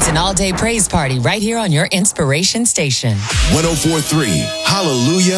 an all-day praise party right here on your inspiration station. 104.3 Hallelujah